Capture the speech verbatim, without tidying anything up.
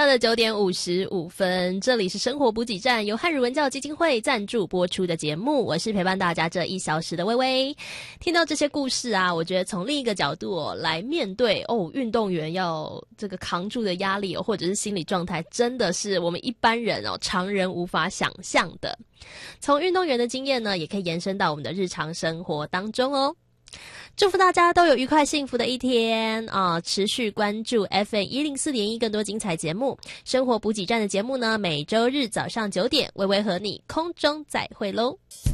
的九点五十五分，这里是生活补给站，由汉语文教基金会赞助播出的节目，我是陪伴大家这一小时的微微。听到这些故事啊，我觉得从另一个角度哦来面对哦，运动员要这个扛住的压力哦，或者是心理状态，真的是我们一般人哦常人无法想象的。从运动员的经验呢，也可以延伸到我们的日常生活当中哦。祝福大家都有愉快幸福的一天啊！持续关注 F M 一零四点一更多精彩节目，生活补给站的节目呢，每周日早上九点，微微和你空中再会喽。